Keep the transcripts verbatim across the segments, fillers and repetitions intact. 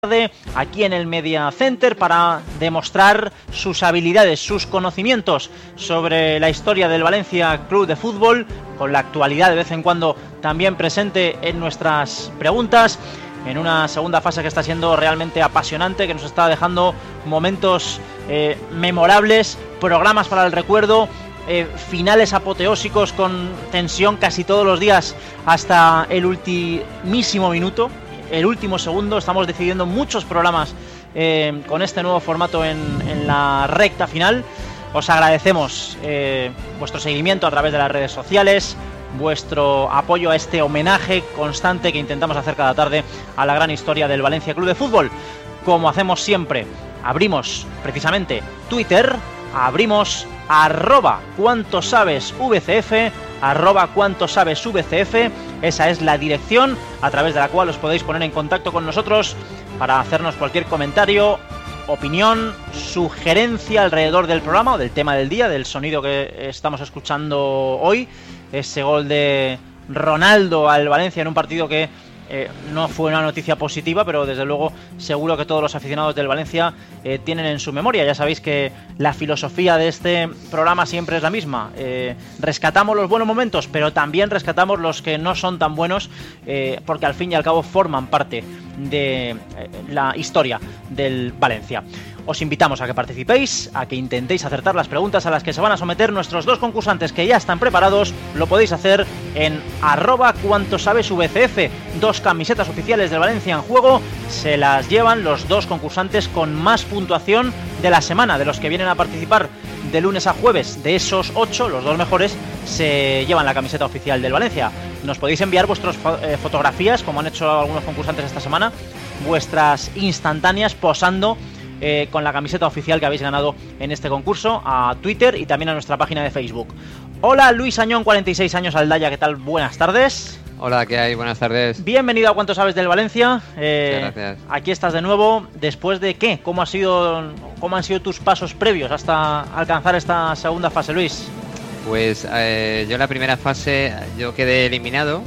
aquí en el Media Center para demostrar sus habilidades, sus conocimientos sobre la historia del Valencia Club de Fútbol, con la actualidad de vez en cuando también presente en nuestras preguntas, en una segunda fase que está siendo realmente apasionante, que nos está dejando momentos eh, memorables, programas para el recuerdo, eh, finales apoteósicos con tensión casi todos los días hasta el ultimísimo minuto. El último segundo. Estamos decidiendo muchos programas eh, con este nuevo formato en, en la recta final. Os agradecemos eh, vuestro seguimiento a través de las redes sociales, vuestro apoyo a este homenaje constante que intentamos hacer cada tarde a la gran historia del Valencia Club de Fútbol. Como hacemos siempre, abrimos precisamente Twitter, abrimos arroba cuánto sabes V C F, arroba cuánto sabes V C F. Esa es la dirección a través de la cual os podéis poner en contacto con nosotros para hacernos cualquier comentario, opinión, sugerencia alrededor del programa o del tema del día, del sonido que estamos escuchando hoy. Ese gol de Ronaldo al Valencia en un partido que eh, no fue una noticia positiva, pero desde luego seguro que todos los aficionados del Valencia eh, tienen en su memoria. Ya sabéis que la filosofía de este programa siempre es la misma. Eh, rescatamos los buenos momentos, pero también rescatamos los que no son tan buenos, eh, porque al fin y al cabo forman parte de eh, la historia del Valencia. Os invitamos a que participéis, a que intentéis acertar las preguntas a las que se van a someter nuestros dos concursantes que ya están preparados. Lo podéis hacer en arroba cuánto sabes V C F. Dos camisetas oficiales del Valencia en juego. Se las llevan los dos concursantes con más puntuación de la semana, de los que vienen a participar de lunes a jueves. De esos ocho, los dos mejores se llevan la camiseta oficial del Valencia. Nos podéis enviar vuestras eh, fotografías, como han hecho algunos concursantes esta semana, vuestras instantáneas posando Eh, con la camiseta oficial que habéis ganado en este concurso, a Twitter y también a nuestra página de Facebook. Hola, Luis Añón, cuarenta y seis años, Aldaya, ¿qué tal? Buenas tardes. Hola, ¿qué hay? Buenas tardes. Bienvenido a Cuánto Sabes del Valencia. Eh, gracias. Aquí estás de nuevo. ¿Después de qué? ¿Cómo ha sido, cómo han sido tus pasos previos hasta alcanzar esta segunda fase, Luis? Pues eh, yo en la primera fase yo quedé eliminado.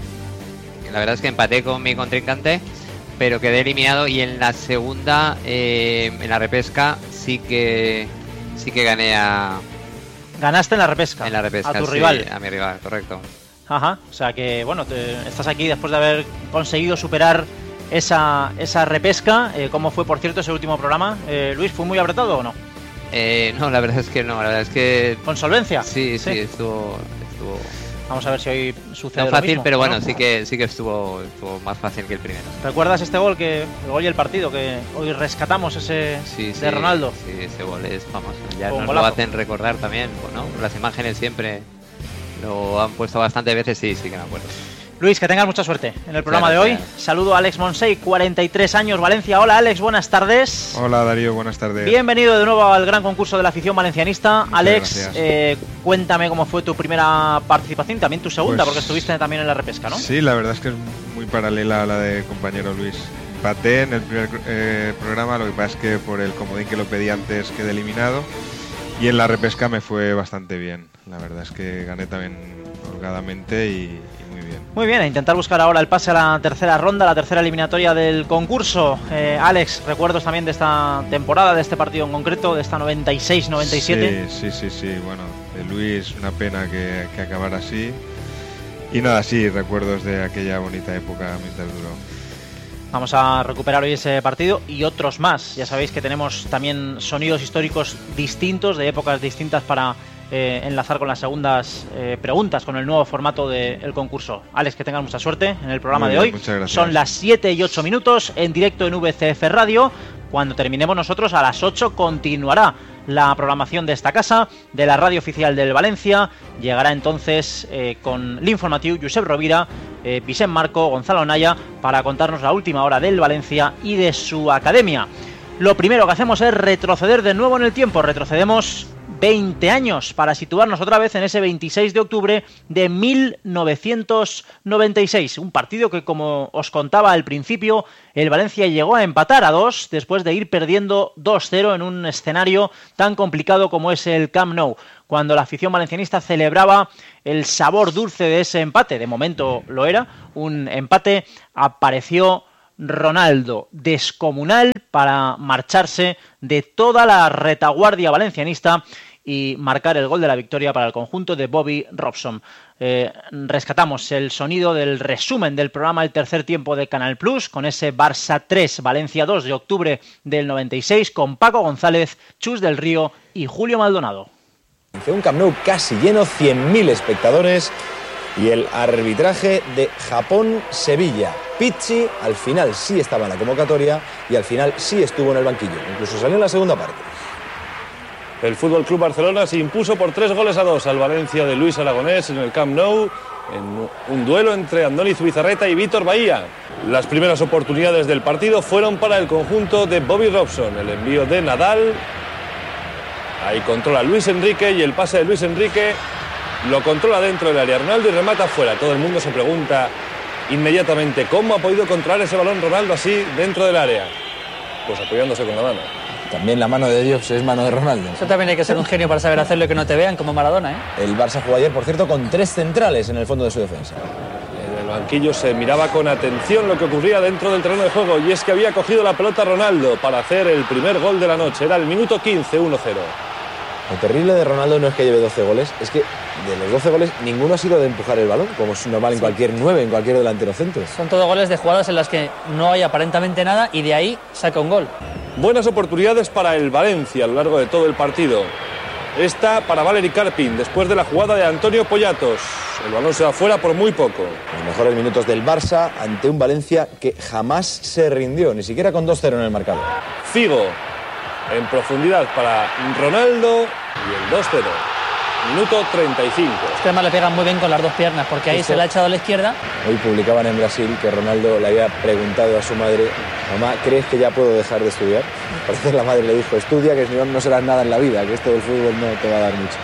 La verdad es que empaté con mi contrincante, pero quedé eliminado, y en la segunda, eh, en la repesca, sí que sí que gané a... Ganaste en la repesca. En la repesca, a tu sí, rival. A mi rival, correcto. Ajá, o sea que, bueno, te, estás aquí después de haber conseguido superar esa, esa repesca. Eh, ¿Cómo fue, por cierto, ese último programa? Eh, Luis, ¿fue muy apretado o no? Eh, no, la verdad es que no, la verdad es que... ¿Con solvencia? Sí, sí, sí estuvo... estuvo... Vamos a ver si hoy sucede no fácil, lo mismo, pero bueno, ¿no? sí que sí que estuvo, estuvo más fácil que el primero. ¿Recuerdas este gol, que el gol y el partido, que hoy rescatamos ese sí, de sí, Ronaldo? Sí, ese gol es famoso. Ya Con nos golazo. lo hacen recordar también, bueno, las imágenes siempre lo han puesto bastantes veces, sí, sí que me acuerdo. Luis, que tengas mucha suerte en el programa Claro, de hoy. claro. Saludo a Alex Monsey, cuarenta y tres años, Valencia. Hola, Alex, buenas tardes. Hola, Darío, buenas tardes. Bienvenido de nuevo al gran concurso de la afición valencianista. Muchas Alex, gracias. eh, cuéntame cómo fue tu primera participación, también tu segunda, Pues, porque estuviste también en la repesca, ¿no? Sí, la verdad es que es muy paralela a la de compañero Luis. Empaté en el primer eh, programa, lo que pasa es que por el comodín que lo pedí antes quedé eliminado, y en la repesca me fue bastante bien. La verdad es que gané también holgadamente y, y muy bien. Muy bien, a intentar buscar ahora el pase a la tercera ronda, la tercera eliminatoria del concurso. Eh, Alex, recuerdos también de esta temporada, de este partido en concreto, de esta noventa y seis noventa y siete. Sí, sí, sí, sí. Bueno, de Luis, una pena que, que acabara así. Y nada, sí, recuerdos de aquella bonita época mientras duró. Vamos a recuperar hoy ese partido y otros más. Ya sabéis que tenemos también sonidos históricos distintos, de épocas distintas, para eh, enlazar con las segundas eh, preguntas, con el nuevo formato del concurso. Alex, que tengas mucha suerte en el programa Muy de bien, hoy. muchas gracias. Son las siete y ocho minutos en directo en V C F Radio. Cuando terminemos nosotros a las ocho continuará la programación de esta casa, de la radio oficial del Valencia. Llegará entonces eh, con l'informatiu Josep Rovira, eh, Vicent Marco, Gonzalo Naya, para contarnos la última hora del Valencia y de su academia. Lo primero que hacemos es retroceder de nuevo en el tiempo. Retrocedemos veinte años para situarnos otra vez en ese veintiséis de octubre de mil novecientos noventa y seis. Un partido que, como os contaba al principio, el Valencia llegó a empatar a dos después de ir perdiendo dos cero en un escenario tan complicado como es el Camp Nou. Cuando la afición valencianista celebraba el sabor dulce de ese empate, de momento lo era, un empate, apareció Ronaldo, descomunal para marcharse de toda la retaguardia valencianista y marcar el gol de la victoria para el conjunto de Bobby Robson. Eh, rescatamos el sonido del resumen del programa El Tercer Tiempo de Canal Plus con ese Barça tres, Valencia dos de octubre del noventa y seis con Paco González, Chus del Río y Julio Maldonado. Un Camp Nou casi lleno, cien mil espectadores y el arbitraje de Japón-Sevilla. Pichi al final sí estaba en la convocatoria y al final sí estuvo en el banquillo, incluso salió en la segunda parte. El F C Barcelona se impuso por tres goles a dos al Valencia de Luis Aragonés en el Camp Nou, en un duelo entre Andoni Zubizarreta y Vítor Bahía. Las primeras oportunidades del partido fueron para el conjunto de Bobby Robson. El envío de Nadal, ahí controla Luis Enrique y el pase de Luis Enrique lo controla dentro del área Ronaldo y remata fuera. Todo el mundo se pregunta inmediatamente cómo ha podido controlar ese balón Ronaldo así dentro del área. Pues apoyándose con la mano. También la mano de Dios es mano de Ronaldo. Eso también hay que ser un genio para saber hacerlo y que no te vean como Maradona, ¿eh? El Barça jugó ayer, por cierto, con tres centrales en el fondo de su defensa. En el banquillo se miraba con atención lo que ocurría dentro del terreno de juego y es que había cogido la pelota Ronaldo para hacer el primer gol de la noche. Era el minuto quince, uno cero. Lo terrible de Ronaldo no es que lleve doce goles, es que de los doce goles ninguno ha sido de empujar el balón, como es normal en cualquier nueve, en cualquier delantero centro. Son todos goles de jugadas en las que no hay aparentemente nada y de ahí saca un gol. Buenas oportunidades para el Valencia a lo largo de todo el partido. Esta para Valery Karpin, después de la jugada de Antonio Poyatos. El balón se va fuera por muy poco. Los mejores minutos del Barça ante un Valencia que jamás se rindió, ni siquiera con dos cero en el marcador. Figo en profundidad para Ronaldo y el dos cero. Minuto treinta y cinco. Es que además le pegan muy bien con las dos piernas porque ahí Esto. se le ha echado a la izquierda. Hoy publicaban en Brasil que Ronaldo le había preguntado a su madre: mamá, ¿crees que ya puedo dejar de estudiar? Parece que la madre le dijo: estudia, que si no, no serás nada en la vida, que esto del fútbol no te va a dar mucho.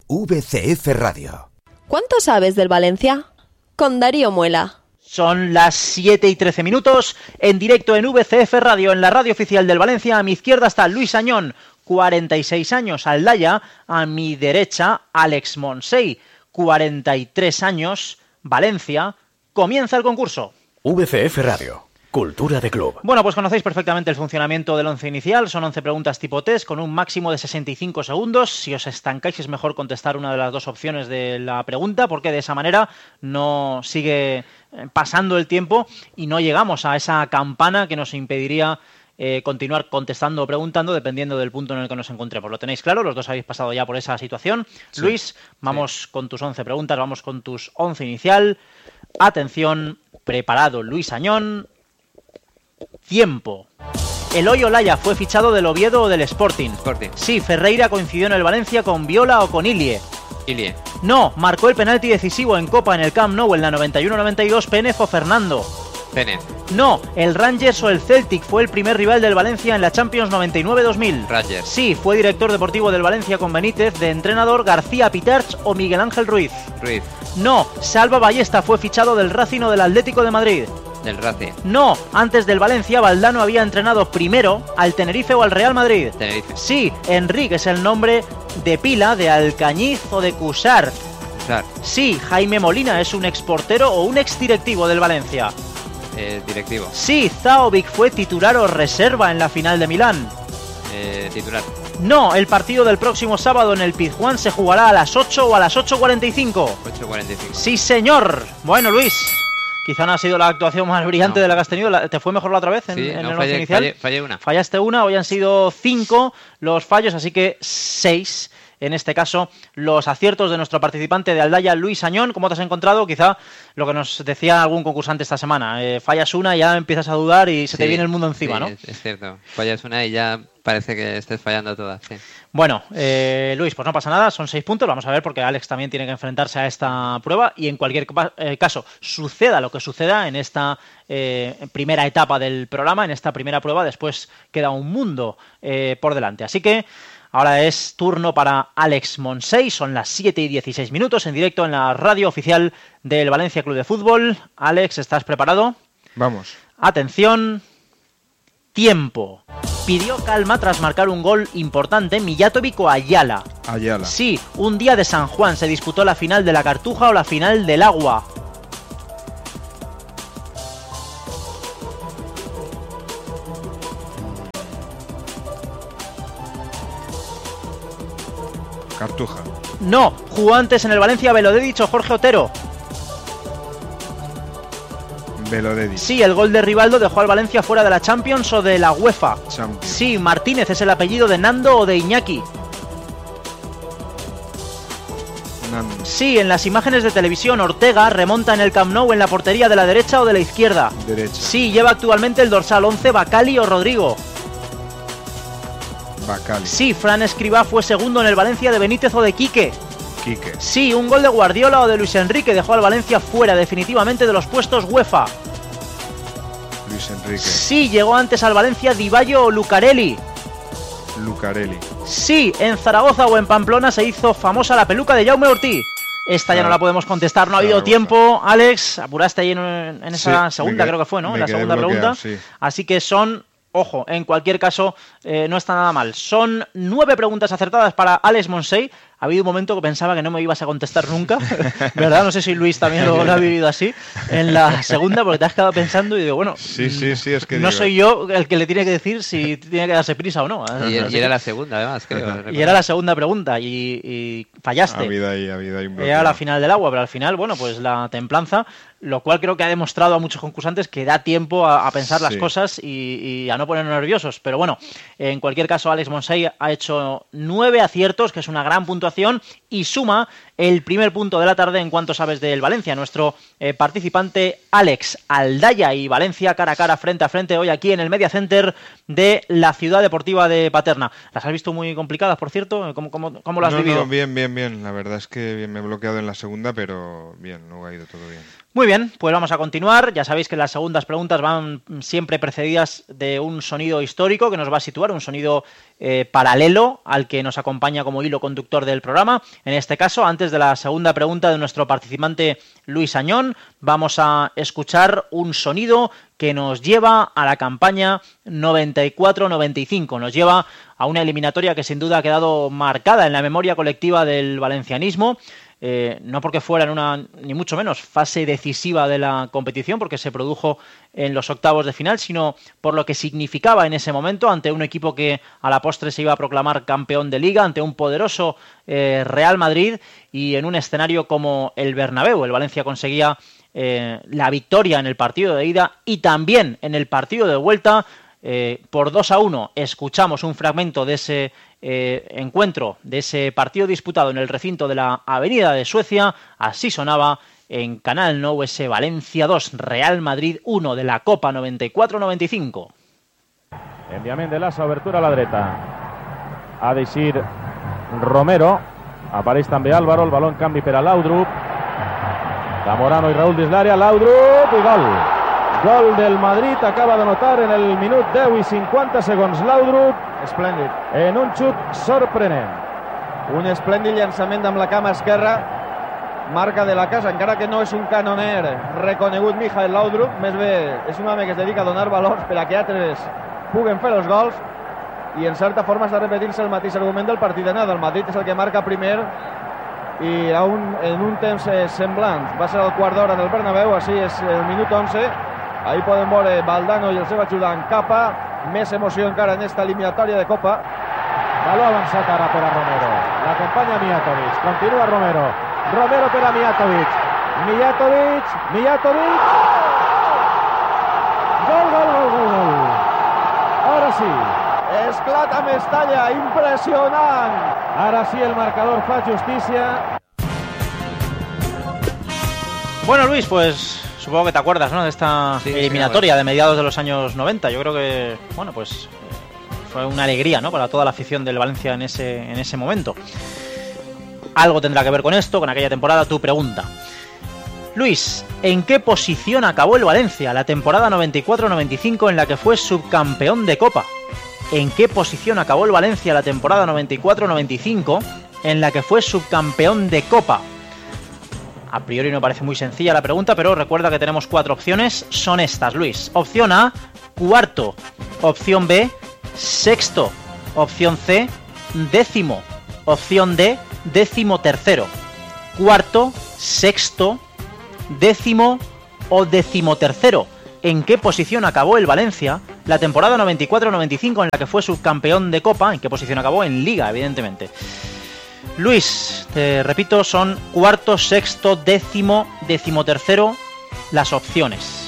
V C F Radio. ¿Cuánto sabes del Valencia? Con Darío Muela. Son las siete y trece minutos, en directo en V C F Radio, en la radio oficial del Valencia. A mi izquierda está Luis Añón, cuarenta y seis años, Aldaya. A mi derecha, Alex Monsey, cuarenta y tres años, Valencia. Comienza el concurso. V C F Radio. Cultura de club. Bueno, pues conocéis perfectamente el funcionamiento del once inicial. Son once preguntas tipo test con un máximo de sesenta y cinco segundos. Si os estancáis es mejor contestar una de las dos opciones de la pregunta, porque de esa manera no sigue pasando el tiempo y no llegamos a esa campana que nos impediría eh, continuar contestando o preguntando dependiendo del punto en el que nos encontremos. ¿Lo tenéis claro? Los dos habéis pasado ya por esa situación. Sí, Luis, vamos sí. con tus once preguntas, vamos con tus once inicial. Atención, preparado Luis Añón. Tiempo. ¿Eloy Olaya fue fichado del Oviedo o del Sporting? Sporting. Sí. ¿Ferreira coincidió en el Valencia con Viola o con Ilie? Ilie. No. ¿Marcó el penalti decisivo en Copa en el Camp Nou en la noventa y uno noventa y dos Penef o Fernando? Penef. No. ¿El Rangers o el Celtic fue el primer rival del Valencia en la Champions noventa y nueve dos mil? Rangers. Sí. ¿Fue director deportivo del Valencia con Benítez, de entrenador García Pitarch o Miguel Ángel Ruiz? Ruiz. No. ¿Salva Ballesta fue fichado del Racing o del Atlético de Madrid? Del Racing. No, antes del Valencia, Valdano había entrenado primero al Tenerife o al Real Madrid. Tenerife. Sí, Enrique es el nombre de pila de Alcañiz o de Cuixart. Cuixart. Sí, Jaime Molina es un exportero o un exdirectivo del Valencia. Eh, directivo. Sí, Zaovic fue titular o reserva en la final de Milán. Eh, titular. No, el partido del próximo sábado en el Pizjuán se jugará a las ocho o a las ocho cuarenta y cinco. ocho cuarenta y cinco. Sí, señor. Bueno, Luis, quizá no ha sido la actuación más brillante no. de la que has tenido. ¿Te fue mejor la otra vez en, sí, en no, el fallé, inicial? Fallé, fallé una. Fallaste una, hoy han sido cinco los fallos, así que seis. En este caso, los aciertos de nuestro participante de Aldaya, Luis Añón. ¿Cómo te has encontrado? Quizá lo que nos decía algún concursante esta semana. Eh, fallas una y ya empiezas a dudar y se sí, te viene el mundo encima, sí, ¿no? Es, es cierto. Fallas una y ya parece que estés fallando todas. Sí. Bueno, eh, Luis, pues no pasa nada. Son seis puntos. Vamos a ver porque Alex también tiene que enfrentarse a esta prueba. Y en cualquier eh, caso, suceda lo que suceda en esta eh, primera etapa del programa, en esta primera prueba, después queda un mundo eh, por delante. Así que ahora es turno para Alex Monsey, son las siete y dieciséis minutos en directo en la radio oficial del Valencia Club de Fútbol. Alex, ¿estás preparado? Vamos. Atención, tiempo. Pidió calma tras marcar un gol importante Mijatovic o Ayala. Ayala. Sí, un día de San Juan se disputó la final de la Cartuja o la final del Agua. Cartuja. No, jugó antes en el Valencia Belodedic o Jorge Otero. Belodedic. Sí, el gol de Rivaldo dejó al Valencia fuera de la Champions o de la UEFA. Champions. Sí, Martínez es el apellido de Nando o de Iñaki. Nando. Sí, en las imágenes de televisión Ortega remonta en el Camp Nou en la portería de la derecha o de la izquierda. Derecha. Sí, lleva actualmente el dorsal once Bacali o Rodrigo. Bacali. Sí, Fran Escribá fue segundo en el Valencia de Benítez o de Quique. Quique. Sí, un gol de Guardiola o de Luis Enrique dejó al Valencia fuera definitivamente de los puestos UEFA. Luis Enrique. Sí, llegó antes al Valencia Di Baio o Lucarelli. Lucarelli. Sí, en Zaragoza o en Pamplona se hizo famosa la peluca de Jaume Ortiz. Esta ya no la podemos contestar, no ha habido tiempo. Alex, apuraste ahí en, en esa sí, segunda, quedé, creo que fue, ¿no? En la segunda bloqueado, pregunta. Sí. Así que son... Ojo, en cualquier caso, eh, no está nada mal. Son nueve preguntas acertadas para Alex Monsey. Ha habido un momento que pensaba que no me ibas a contestar nunca, ¿verdad? No sé si Luis también lo, lo ha vivido así. En la segunda, porque te has quedado pensando y digo, bueno, sí, sí, sí, es que no digo... soy yo el que le tiene que decir si tiene que darse prisa o no. Y, y era la segunda, además, creo. Y era la segunda pregunta y, y fallaste. Ha habido ahí, ha habido ahí un bloqueo. Era la final del agua, pero al final, bueno, pues la templanza, lo cual creo que ha demostrado a muchos concursantes que da tiempo a, a pensar las Sí. cosas y, y a no ponernos nerviosos. Pero bueno, en cualquier caso, Alex Monsey ha hecho nueve aciertos, que es una gran puntuación, y suma el primer punto de la tarde en cuanto sabes del Valencia. Nuestro eh, participante Alex Aldaya y Valencia cara a cara, frente a frente, hoy aquí en el Media Center de la Ciudad Deportiva de Paterna. ¿Las has visto muy complicadas, por cierto? ¿Cómo, cómo, cómo lo has no, vivido? No, bien, bien, bien. La verdad es que bien, me he bloqueado en la segunda, pero bien, luego ha ido todo bien. Muy bien, pues vamos a continuar. Ya sabéis que las segundas preguntas van siempre precedidas de un sonido histórico que nos va a situar, un sonido eh, paralelo al que nos acompaña como hilo conductor del programa. En este caso, antes de la segunda pregunta de nuestro participante Luis Añón, vamos a escuchar un sonido que nos lleva a la campaña noventa y cuatro noventa y cinco. Nos lleva a una eliminatoria que sin duda ha quedado marcada en la memoria colectiva del valencianismo. Eh, no porque fuera en una, ni mucho menos, fase decisiva de la competición, porque se produjo en los octavos de final, sino por lo que significaba en ese momento ante un equipo que a la postre se iba a proclamar campeón de Liga, ante un poderoso eh, Real Madrid y en un escenario como el Bernabéu. El Valencia conseguía eh, la victoria en el partido de ida y también en el partido de vuelta. Eh, por dos a uno escuchamos un fragmento de ese eh, encuentro, de ese partido disputado en el recinto de la Avenida de Suecia. Así sonaba en Canal Nou ese Valencia dos, Real Madrid uno de la Copa noventa y cuatro noventa y cinco. Enviament de l'Assa, obertura a la dreta. Ha d'eixir Romero. Apareix també Álvaro, el baló en canvi per a Laudrup. Zamorano i Raúl dins l'àrea, Laudrup i gol. Gol del Madrid, acaba d'anotar en el minut deu i cinquanta segons Laudrup. Esplèndid. En un xut sorprenent. Un esplèndid llançament amb la cama esquerra. Marca de la casa, encara que no és un canoner reconegut Michael Laudrup, més bé és un home que es dedica a donar valors per a que altres puguen fer els gols, i en certa forma està repetint-se el mateix argument del partit d'anada. El Madrid és el que marca primer i a un, en un temps semblant. Va ser el quart d'hora en el Bernabéu, així és el minut onze. Ahí podem veure Valdano i el seu ajudant Capa. Més emoció encara en esta eliminatòria de Copa. Baló avançat ara per a Romero. L'acompanya Mijatovic. Continua Romero. Romero per a Mijatovic. Mijatovic. Mijatovic. Gol, gol, gol, gol, gol. Ara sí. Esclata Mestalla, impressionant. Ara sí el marcador fa justícia. Bueno, Luis, pues supongo que te acuerdas, ¿no?, de esta sí, eliminatoria sí, de mediados de los años noventa. Yo creo que, bueno, pues fue una alegría, ¿no?, para toda la afición del Valencia en ese, en ese momento. Algo tendrá que ver con esto, con aquella temporada. Tu pregunta, Luis, ¿en qué posición acabó el Valencia la temporada noventa y cuatro noventa y cinco en la que fue subcampeón de Copa? ¿En qué posición acabó el Valencia la temporada noventa y cuatro noventa y cinco en la que fue subcampeón de Copa? A priori no parece muy sencilla la pregunta, pero recuerda que tenemos cuatro opciones. Son estas, Luis. Opción A, cuarto. Opción B, sexto. Opción C, décimo. Opción D, décimo tercero. Cuarto, sexto, décimo o decimotercero. ¿En qué posición acabó el Valencia la temporada noventa y cuatro noventa y cinco en la que fue subcampeón de Copa? ¿En qué posición acabó? En Liga, evidentemente. Luis, te repito, son cuarto, sexto, décimo, decimotercero las opciones.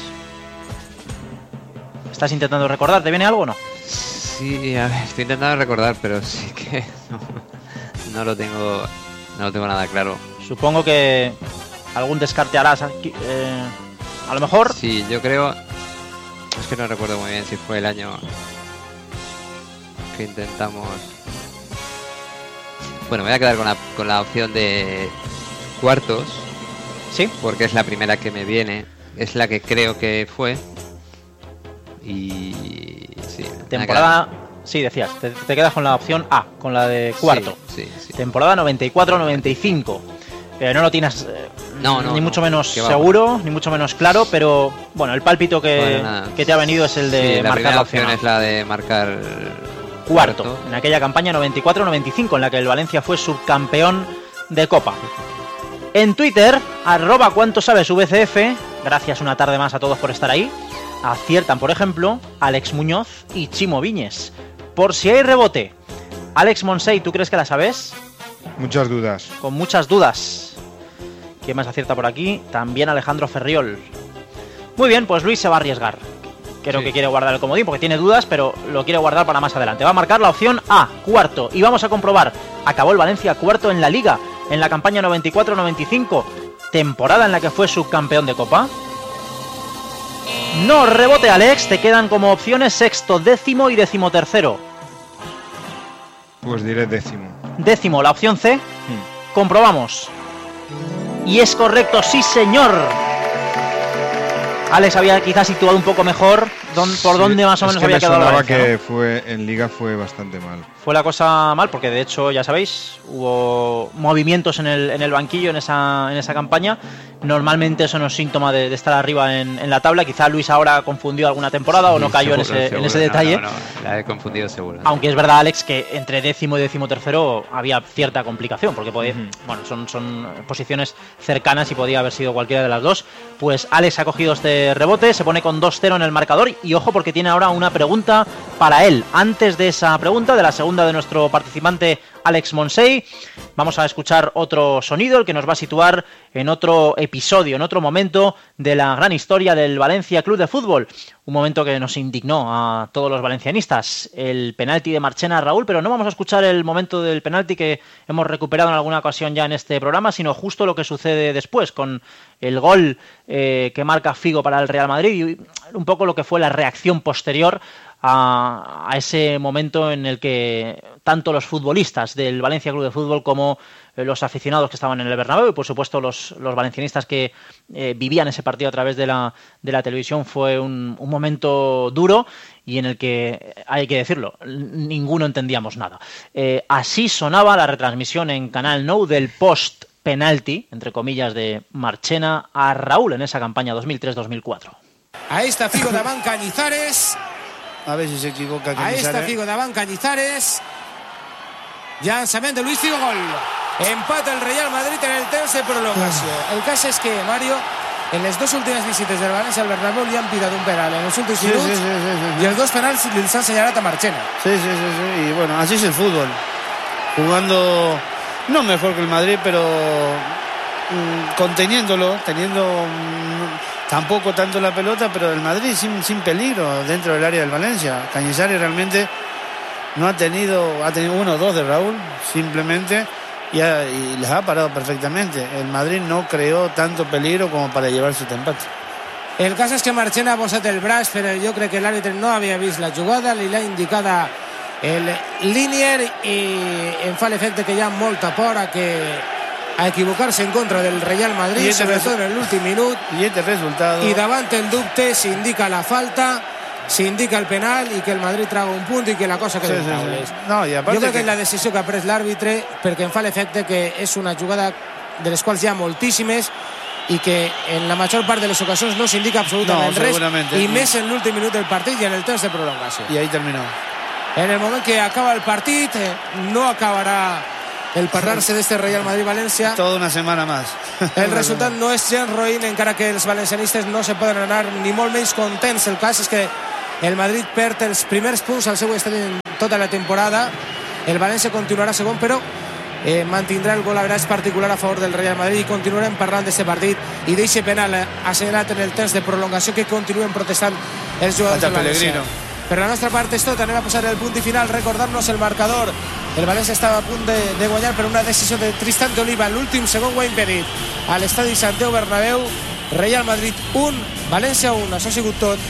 ¿Estás intentando recordar? ¿Te viene algo o no? Sí, a ver, estoy intentando recordar, pero sí que no, no lo tengo, no lo tengo nada claro. Supongo que algún descarte harás aquí, eh, a lo mejor. Sí, yo creo. Es que no recuerdo muy bien si fue el año que intentamos. Bueno, me voy a quedar con la, con la opción de cuartos. Sí. Porque es la primera que me viene. Es la que creo que fue. Y. Sí. Temporada. Sí, decías. Te, te quedas con la opción A, con la de cuarto. Sí, sí, sí. Temporada noventa y cuatro noventa y cinco. Eh, no lo tienes eh, no, no, ni no, mucho menos seguro, va. Ni mucho menos claro, pero bueno, el pálpito que, bueno, que te ha venido es el de sí, la marcar la opción. opción Es la de marcar cuarto, cuarto, en aquella campaña noventa y cuatro noventa y cinco en la que el Valencia fue subcampeón de Copa. En Twitter, arroba cuánto sabes V C F, gracias una tarde más a todos por estar ahí, aciertan, por ejemplo, Alex Muñoz y Chimo Viñes. Por si hay rebote, Alex Monsey, ¿tú crees que la sabes? Muchas dudas. Con muchas dudas. ¿Quién más acierta por aquí? También Alejandro Ferriol. Muy bien, pues Luis se va a arriesgar. Creo sí. que quiere guardar el comodín porque tiene dudas, pero lo quiere guardar para más adelante. Va a marcar la opción A, cuarto. Y vamos a comprobar. Acabó el Valencia cuarto en la Liga, en la campaña noventa y cuatro noventa y cinco, temporada en la que fue subcampeón de Copa. No rebote, Alex. Te quedan como opciones sexto, décimo y decimotercero. Pues diré décimo. Décimo, la opción C. Hmm. Comprobamos. Y es correcto, sí señor. Alex había quizás situado un poco mejor don, por sí, dónde más o menos es que había me quedado la Valencia, que ¿no? fue en Liga fue bastante mal. Fue la cosa mal porque de hecho, ya sabéis, hubo movimientos en el, en el banquillo en esa, en esa campaña. Normalmente eso no es síntoma de, de estar arriba en, en la tabla. Quizá Luis ahora confundió alguna temporada sí, o no cayó seguro, en, ese, seguro, en ese detalle. No, no, no, la he confundido seguro. Aunque es verdad, Alex, que entre décimo y décimo tercero había cierta complicación porque podía, uh-huh. bueno, son, son posiciones cercanas y podía haber sido cualquiera de las dos. Pues Alex ha cogido este rebote, se pone con dos cero en el marcador y ojo porque tiene ahora una pregunta para él. Antes de esa pregunta, de la segunda de nuestro participante Alex Monsey, vamos a escuchar otro sonido, el que nos va a situar en otro episodio, en otro momento de la gran historia del Valencia Club de Fútbol. Un momento que nos indignó a todos los valencianistas, el penalti de Marchena a Raúl, pero no vamos a escuchar el momento del penalti que hemos recuperado en alguna ocasión ya en este programa, sino justo lo que sucede después, con el gol eh, que marca Figo para el Real Madrid y un poco lo que fue la reacción posterior a, a ese momento en el que tanto los futbolistas del Valencia Club de Fútbol como los aficionados que estaban en el Bernabéu y por supuesto los, los valencianistas que eh, vivían ese partido a través de la, de la televisión fue un, un momento duro y en el que, hay que decirlo, ninguno entendíamos nada. Eh, así sonaba la retransmisión en Canal Nou del post penalti, entre comillas, de Marchena a Raúl en esa campaña dos mil tres dos mil cuatro. Ahí está Figo davant Cañizares. A ver si se equivoca Cañizares. Ahí está Figo davant Cañizares. Llançament de Luis Figo, gol. Empata el Real Madrid en el temps de prolongació. El cas és que, Mario, en les dues últimes visites del València al Bernabéu li han pitat un penal en els últims sí, minuts sí, sí, sí, sí. y els dos penals els han señalat a Marchena. Sí, sí, sí, sí. Y bueno, así es el fútbol. Jugando no mejor que el Madrid, pero mmm, conteniéndolo, teniendo mmm, tampoco tanto la pelota, pero el Madrid sin, sin peligro dentro del área del Valencia. Cañizares realmente no ha tenido, ha tenido uno o dos de Raúl, simplemente, y, ha, y les ha parado perfectamente. El Madrid no creó tanto peligro como para llevarse este empate. El cas és que Marchena ha posat el braç, però jo crec que l'àrbitre no havia vist la jugada, li l'ha indicada el Linier i em fa l'efecte que hi ha molta por a que a equivocar-se en contra del Real Madrid, sobretot en l'últim minut. I este resultado. I davant el dubte s'indica la falta, s'indica el penal i que el Madrid traga un punt i que la cosa queda sí, en taules. Sí, sí. No, jo crec que... que és la decisió que ha pres l'àrbitre perquè em fa l'efecte que és una jugada de les quals hi ha moltíssimes i que en la major part de les ocasions no s'indica absolutament no, res i més en l'últim minut del partit i en el temps de prolongació. I ahí terminó. En el moment que acaba el partit no acabarà el parlar-se d'este Real Madrid-València. Toda una setmana més. El resultat no és gens roïn, encara que els valencianistes no se poden anar ni molt menys contents. El cas és que el Madrid perd els primers punts al seu estadi en tota la temporada. El València continuarà segon, però eh, mantindrà el gol, la veritat és particular a favor del Real Madrid, i continuarem parlant d'aquest partit i d'aquest penal assenyalat en el temps de prolongació que continuen protestant els jugadors del València. Per la nostra part és tot, anem a posar el punt i final, recordar-nos el marcador. El València estava a punt de, de guanyar, per una decisió de Tristan de Oliva, l'últim segon ho ha impedit a l'estadi Santiago Bernabéu. Real Madrid un, València un, això ha sigut tot.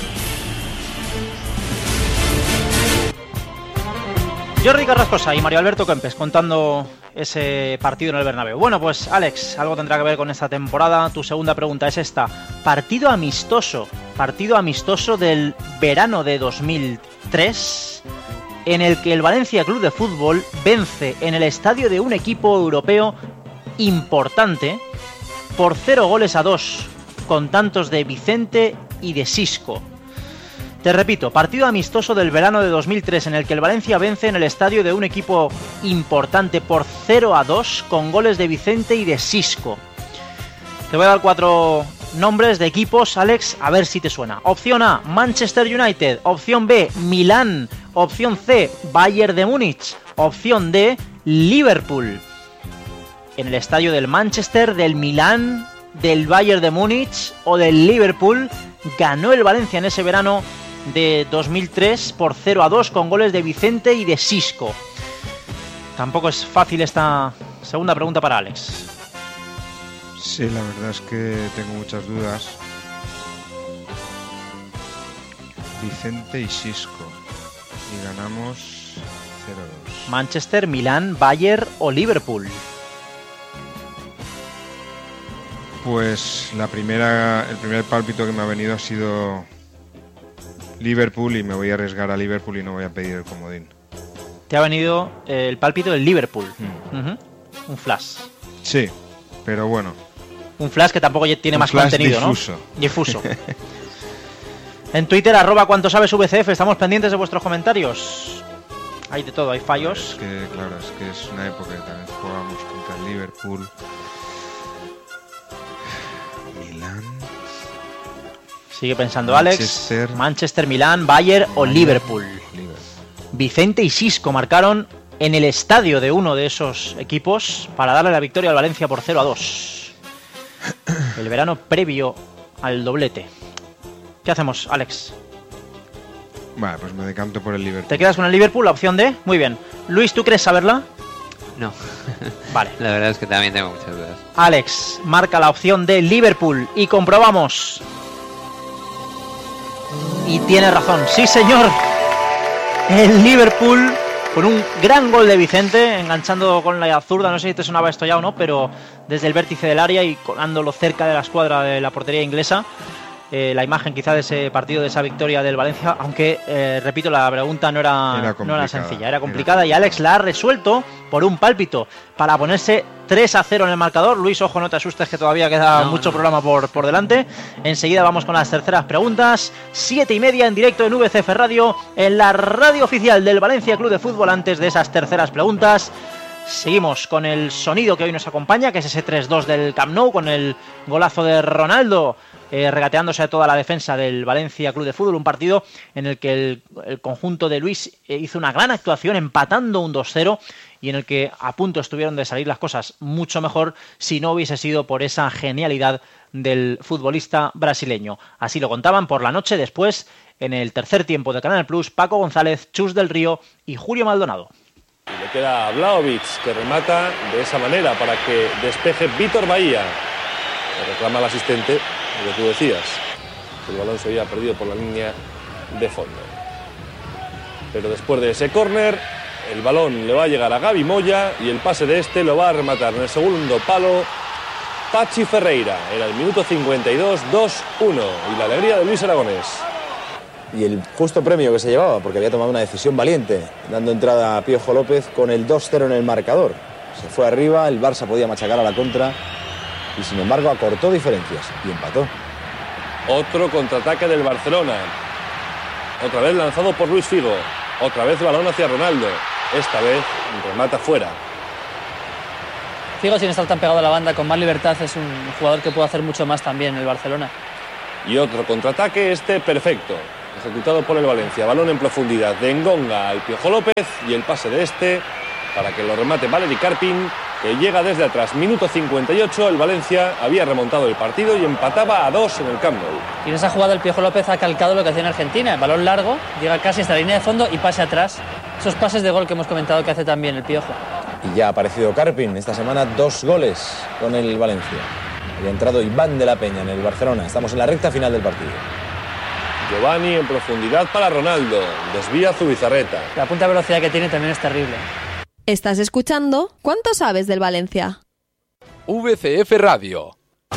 Jordi Carrascosa y Mario Alberto Kempes contando ese partido en el Bernabéu. Bueno, pues Alex, algo tendrá que ver con esta temporada. Tu segunda pregunta es esta. Partido amistoso, partido amistoso del verano de dos mil tres, en el que el Valencia Club de Fútbol vence en el estadio de un equipo europeo importante por cero goles a dos, con tantos de Vicente y de Xisco. Te repito, partido amistoso del verano de dos mil tres en el que el Valencia vence en el estadio de un equipo importante por cero a dos con goles de Vicente y de Xisco. Te voy a dar cuatro nombres de equipos, Alex, a ver si te suena. Opción A, Manchester United. Opción B, Milán. Opción C, Bayern de Múnich. Opción D, Liverpool. En el estadio del Manchester, del Milán, del Bayern de Múnich o del Liverpool ganó el Valencia en ese verano de dos mil tres por cero a dos con goles de Vicente y de Xisco. Tampoco es fácil esta segunda pregunta para Alex. Sí, la verdad es que tengo muchas dudas. Vicente y Xisco. Y ganamos cero a dos. Manchester, Milán, Bayern o Liverpool. Pues la primera, el primer pálpito que me ha venido ha sido Liverpool y me voy a arriesgar a Liverpool y no voy a pedir el comodín. Te ha venido el pálpito del Liverpool. Mm. Uh-huh. Un flash. Sí, pero bueno. Un flash que tampoco tiene un más flash contenido, difuso. ¿no? Difuso. En Twitter, arroba cuanto sabes V C F, estamos pendientes de vuestros comentarios. Hay de todo, hay fallos. Es que, claro, es que es una época que también jugábamos contra el Liverpool. Milán. Sigue pensando Manchester. Alex. Manchester, Milán, Bayern o Liverpool. Liverpool. Vicente y Xisco marcaron en el estadio de uno de esos equipos para darle la victoria al Valencia por cero a dos. El verano previo al doblete. ¿Qué hacemos, Alex? Vale, pues me decanto por el Liverpool. ¿Te quedas con el Liverpool, la opción D? Muy bien. Luis, ¿tú crees saberla? No. Vale. La verdad es que también tengo muchas dudas. Alex marca la opción de Liverpool y comprobamos. Y tiene razón, sí señor. El Liverpool con un gran gol de Vicente, enganchando con la zurda, no sé si te sonaba esto ya o no, pero desde el vértice del área y colándolo cerca de la escuadra de la portería inglesa. Eh, la imagen quizá de ese partido, de esa victoria del Valencia, aunque, eh, repito, la pregunta no era, era no era sencilla, era complicada, y Alex la ha resuelto por un pálpito para ponerse tres a cero en el marcador. Luis, ojo, no te asustes que todavía queda no, mucho no. programa por, por delante. Enseguida vamos con las terceras preguntas, siete y media en directo en V C F Radio, en la radio oficial del Valencia Club de Fútbol. Antes de esas terceras preguntas, seguimos con el sonido que hoy nos acompaña, que es ese tres dos del Camp Nou, con el golazo de Ronaldo, Eh, regateándose a toda la defensa del Valencia Club de Fútbol, un partido en el que el, el conjunto de Luis eh, hizo una gran actuación empatando un dos cero y en el que a punto estuvieron de salir las cosas mucho mejor si no hubiese sido por esa genialidad del futbolista brasileño. Así lo contaban por la noche después, en el tercer tiempo de Canal Plus, Paco González, Chus del Río y Julio Maldonado. Y le queda a Vlahovic, que remata de esa manera para que despeje Vítor Bahía. Le reclama al asistente lo que tú decías, el balón se había perdido por la línea de fondo. Pero después de ese córner, el balón le va a llegar a Gaby Moya y el pase de este lo va a rematar en el segundo palo Pachi Ferreira. Era el minuto cincuenta y dos, dos uno, y la alegría de Luis Aragonés. Y el justo premio que se llevaba, porque había tomado una decisión valiente, dando entrada a Piojo López con el dos cero en el marcador. Se fue arriba, el Barça podía machacar a la contra, y sin embargo acortó diferencias y empató. Otro contraataque del Barcelona, otra vez lanzado por Luis Figo, otra vez balón hacia Ronaldo, esta vez remata fuera. Figo, sin estar tan pegado a la banda, con más libertad, es un jugador que puede hacer mucho más también en el Barcelona. Y otro contraataque, este perfecto, ejecutado por el Valencia, balón en profundidad de Engonga al Piojo López y el pase de este para que lo remate Valeri Karpin que llega desde atrás. Minuto cincuenta y ocho, el Valencia había remontado el partido y empataba a dos en el Camp Nou. Y en esa jugada el Piojo López ha calcado lo que hacía en Argentina. El balón largo, llega casi hasta la línea de fondo y pase atrás. Esos pases de gol que hemos comentado que hace también el Piojo. Y ya ha aparecido Carpin esta semana, dos goles con el Valencia. Y ha entrado Iván de la Peña en el Barcelona. Estamos en la recta final del partido. Giovanni en profundidad para Ronaldo. Desvía Zubizarreta. La punta de velocidad que tiene también es terrible. Estás escuchando ¿Cuánto sabes del Valencia? V C F Radio.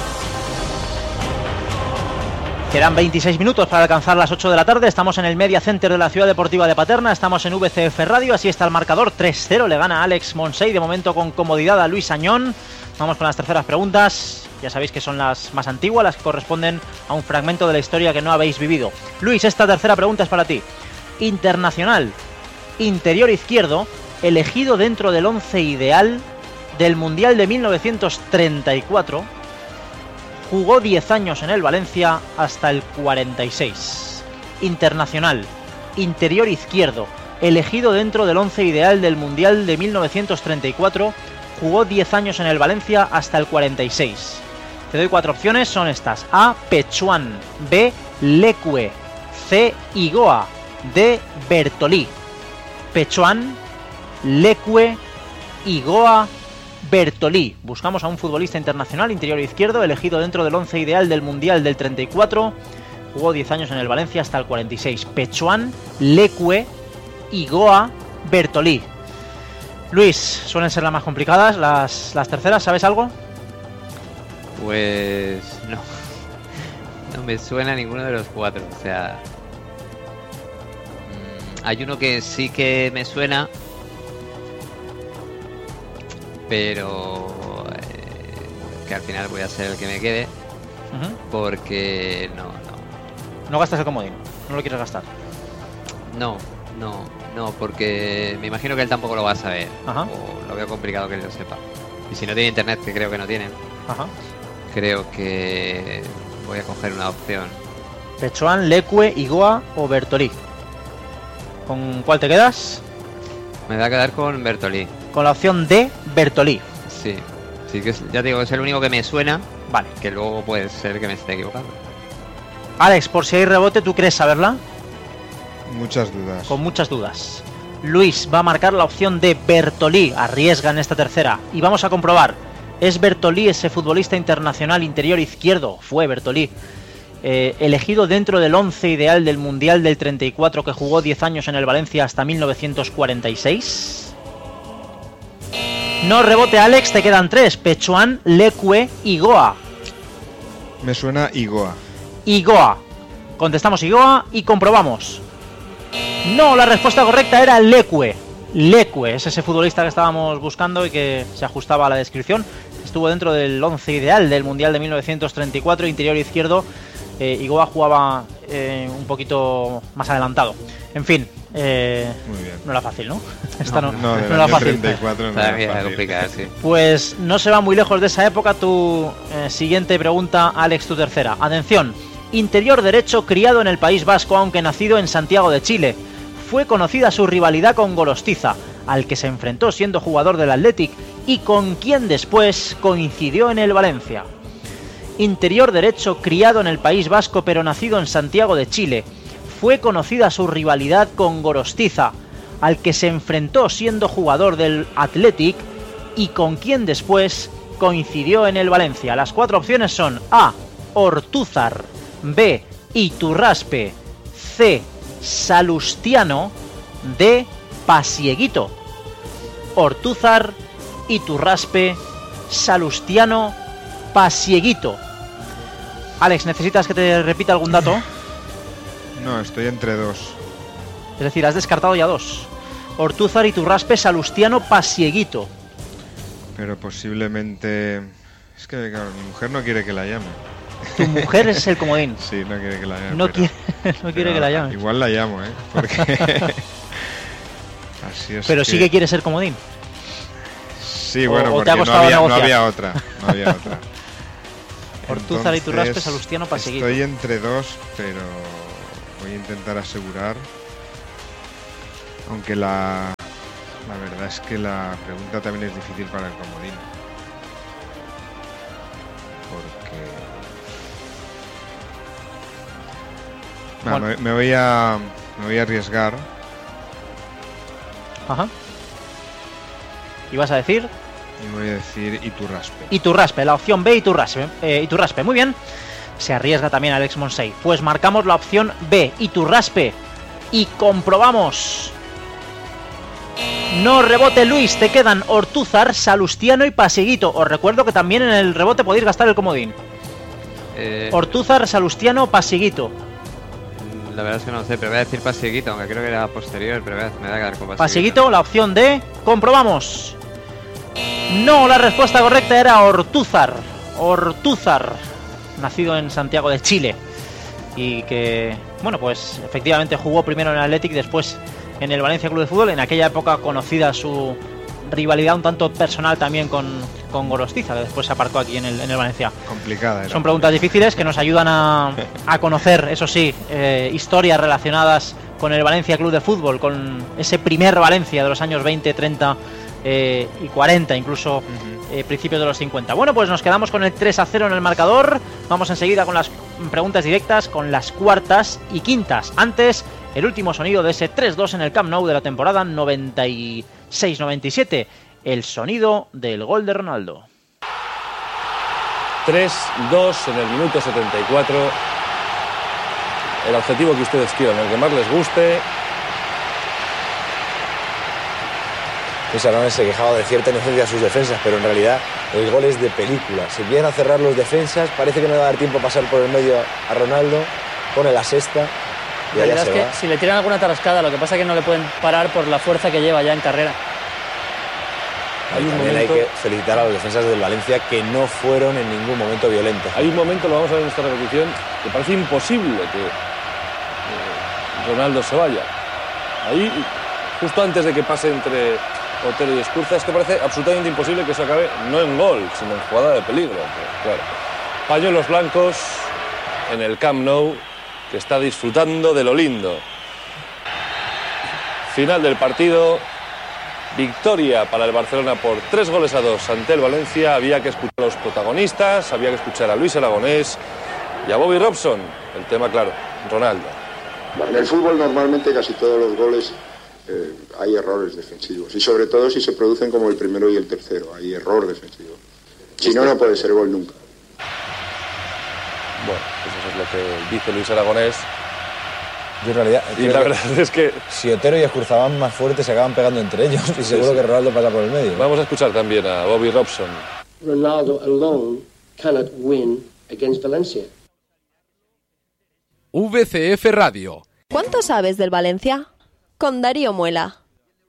Quedan veintiséis minutos para alcanzar las ocho de la tarde. Estamos en el Media Center de la Ciudad Deportiva de Paterna. Estamos en V C F Radio. Así está el marcador. tres cero. Le gana Alex Monsey. De momento con comodidad a Luis Añón. Vamos con las terceras preguntas. Ya sabéis que son las más antiguas, las que corresponden a un fragmento de la historia que no habéis vivido. Luis, esta tercera pregunta es para ti. Internacional, interior izquierdo, elegido dentro del once ideal del Mundial de mil novecientos treinta y cuatro. Jugó diez años en el Valencia hasta el cuarenta y seis. Internacional, interior izquierdo, elegido dentro del once ideal del Mundial de mil novecientos treinta y cuatro. Jugó diez años en el Valencia hasta el cuarenta y seis. Te doy cuatro opciones, son estas. A. Pechuan. B. Leque. C. Igoa. D. Bertolí. Pechuan, Leque, Igoa, Bertolí. Buscamos a un futbolista internacional, interior izquierdo, elegido dentro del once ideal del Mundial del treinta y cuatro. Jugó diez años en el Valencia hasta el cuarenta y seis. Pechuan, Leque, Igoa, Bertolí. Luis, suelen ser las más complicadas, las, las terceras, ¿sabes algo? Pues no. No me suena ninguno de los cuatro. O sea, mmm, hay uno que sí que me suena, pero eh, que al final voy a ser el que me quede, uh-huh. porque no, no. No gastas el comodín, no lo quieres gastar. No, no, no, porque me imagino que él tampoco lo va a saber. Ajá. O lo veo complicado que él lo sepa. Y si no tiene internet, que creo que no tiene. Ajá. Creo que voy a coger una opción. Pechuan, Leque, Igoa o Bertolí. ¿Con cuál te quedas? Me voy a quedar con Bertolí. Con la opción D, Bertolí. Sí, sí que es, ya te digo, es el único que me suena. Vale. Que luego puede ser que me esté equivocando. Alex, por si hay rebote, ¿tú crees saberla? Muchas dudas. Con muchas dudas. Luis va a marcar la opción de Bertolí. Arriesga en esta tercera. Y vamos a comprobar. ¿Es Bertolí ese futbolista internacional interior izquierdo? Fue Bertolí. Eh, elegido dentro del once ideal del Mundial del treinta y cuatro que jugó diez años en el Valencia hasta mil novecientos cuarenta y seis. No rebote, Alex, te quedan tres. Pechuan, Leque, Igoa. Me suena Igoa. Igoa. Contestamos Igoa y comprobamos. No, la respuesta correcta era Leque. Leque es ese futbolista que estábamos buscando y que se ajustaba a la descripción. Estuvo dentro del once ideal del Mundial de mil novecientos treinta y cuatro, interior izquierdo. Eh, Igoa jugaba eh, un poquito más adelantado. En fin, eh, Muy bien. no era fácil, ¿no? Esta no, no, no, no era fácil. treinta y cuatro no era fácil. Complicada, sí. Pues no se va muy lejos de esa época. Tu eh, siguiente pregunta, Alex, tu tercera. Atención, interior derecho, criado en el País Vasco, aunque nacido en Santiago de Chile. Fue conocida su rivalidad con Gorostiza, al que se enfrentó siendo jugador del Athletic y con quien después coincidió en el Valencia. Interior derecho, criado en el País Vasco pero nacido en Santiago de Chile. Fue conocida su rivalidad con Gorostiza, al que se enfrentó siendo jugador del Athletic y con quien después coincidió en el Valencia. Las cuatro opciones son A. Ortúzar, B. Iturraspe, C. Salustiano, D. Pasieguito. Ortúzar, Iturraspe, Salustiano, Pasieguito. Alex, ¿necesitas que te repita algún dato? No, estoy entre dos. Es decir, has descartado ya dos. Ortúzar, Iturraspe, Salustiano, Pasieguito. Pero posiblemente... Es que, claro, mi mujer no quiere que la llame. Tu mujer es el comodín. Sí, no quiere que la llame. No pero, quiere, no quiere que la llame. Igual la llamo, ¿eh? Porque... Así es pero que... sí que quiere ser comodín. Sí, bueno, o, o porque no había, no había otra. No había otra. Ortúzar, Iturraspe, Salustiano, Pasieguito. Estoy entre dos, pero voy a intentar asegurar. Aunque la La verdad es que la pregunta también es difícil para el comodín. Porque... Bueno, bueno. Me, me, voy a, me voy a arriesgar. Ajá. ¿Y vas a decir? Y voy a decir Iturraspe. Iturraspe, la opción B, Iturraspe. Eh, Iturraspe, muy bien. Se arriesga también Alex Monsey. Pues marcamos la opción B, Iturraspe. Y comprobamos. No rebote Luis, te quedan Ortúzar, Salustiano y Pasiguito. Os recuerdo que también en el rebote podéis gastar el comodín. Eh... Ortúzar, Salustiano, Pasiguito. La verdad es que no sé, pero voy a decir Pasiguito, aunque creo que era posterior, pero me da que dar con Pasiguito. Pasiguito, la opción D, comprobamos. No, la respuesta correcta era Ortúzar. Ortúzar, nacido en Santiago de Chile. Y que, bueno, pues efectivamente jugó primero en el Athletic, después en el Valencia Club de Fútbol. En aquella época conocida su rivalidad un tanto personal también con, con Gorostiza, que después se aparcó aquí en el, en el Valencia. Complicada era. Son preguntas difíciles que nos ayudan a, a conocer, eso sí, eh, historias relacionadas con el Valencia Club de Fútbol, con ese primer Valencia de los años veinte, treinta eh, y cuarenta, incluso uh-huh. eh, principios de los cincuenta. Bueno, pues nos quedamos con el tres a cero en el marcador. Vamos enseguida con las preguntas directas, con las cuartas y quintas. Antes, el último sonido de ese tres dos en el Camp Nou de la temporada noventa y seis noventa y siete. El sonido del gol de Ronaldo. tres dos en el minuto setenta y cuatro. El objetivo que ustedes quieran, el que más les guste. Luis Aragonés se quejaba de cierta inocencia a sus defensas, pero en realidad el gol es de película. Si empiezan a cerrar los defensas, parece que no le va a dar tiempo a pasar por el medio a Ronaldo, pone la sexta y la allá verdad se es va. Que si le tiran alguna tarascada, lo que pasa es que no le pueden parar por la fuerza que lleva ya en carrera. Hay un También momento... hay que felicitar a los defensas del Valencia, que no fueron en ningún momento violentos. Hay un momento, lo vamos a ver en esta repetición, que parece imposible que eh, Ronaldo se vaya. Ahí, justo antes de que pase entre Otero y Escurza, es que parece absolutamente imposible que eso acabe no en gol, sino en jugada de peligro. Pero, claro. Pañuelos blancos en el Camp Nou, que está disfrutando de lo lindo. Final del partido. Victoria para el Barcelona por tres goles a dos ante el Valencia. Había que escuchar a los protagonistas, había que escuchar a Luis Aragonés y a Bobby Robson. El tema, claro, Ronaldo. En el fútbol normalmente casi todos los goles eh, hay errores defensivos. Y sobre todo si se producen como el primero y el tercero. Hay error defensivo. Si no, no puede ser gol nunca. Bueno, pues eso es lo que dice Luis Aragonés. Yo en realidad, y la verdad es que si Otero y Escurza van más fuertes, se acaban pegando entre ellos y seguro sí, sí. que Ronaldo pasa por el medio. Vamos a escuchar también a Bobby Robson. Ronaldo alone cannot win against Valencia. V C F Radio. ¿Cuánto sabes del Valencia? Con Darío Muela.